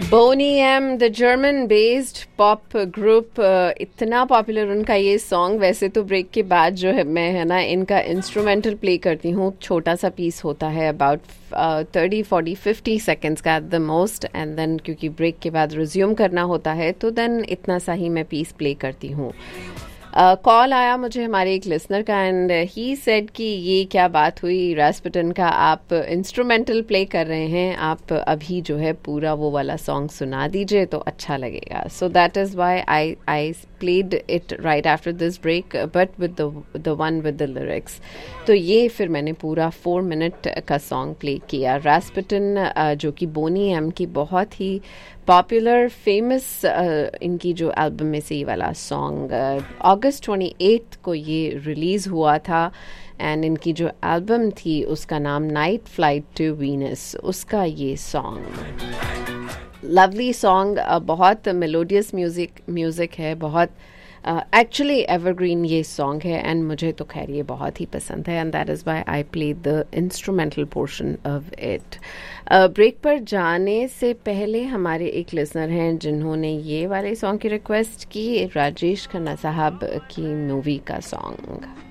Bony am the German based pop group, इतना popular उनका ये सॉन्ग। वैसे तो ब्रेक के बाद जो है मैं है ना इनका इंस्ट्रूमेंटल प्ले करती हूँ, छोटा सा पीस होता है अबाउट 30-40-50 सेकेंड्स का at the most, and then क्योंकि ब्रेक के बाद रिज्यूम करना होता है तो देन इतना सा ही मैं पीस प्ले करती हूँ। कॉल आया मुझे हमारे एक लिसनर का एंड ही सेड कि ये क्या बात हुई रास्पुटिन का, आप इंस्ट्रूमेंटल प्ले कर रहे हैं, आप अभी जो है पूरा वो वाला सॉन्ग सुना दीजिए तो अच्छा लगेगा। So that is why I played it right after this break, but with the one with the lyrics. तो ये फिर मैंने पूरा 4 मिनट का सॉन्ग प्ले किया। रास्पुटिन जो कि बोनी एम की बहुत ही पॉपुलर फेमस इनकी जो एल्बम में से ये वाला सॉन्ग अगस्त 28 को ये रिलीज़ हुआ था, एंड इनकी जो एल्बम थी उसका नाम नाइट फ्लाइट टू वीनस, उसका ये सॉन्ग। लवली सॉन्ग, बहुत मेलोडियस म्यूज़िक है, बहुत एक्चुअली एवरग्रीन ये सॉन्ग है, एंड मुझे तो खैर ये बहुत ही पसंद है, and that is why I play the instrumental portion of it. Break पर जाने से पहले हमारे एक लिसनर हैं जिन्होंने ये वाले सॉन्ग की रिक्वेस्ट की, राजेश खन्ना साहब की मूवी का सॉन्ग।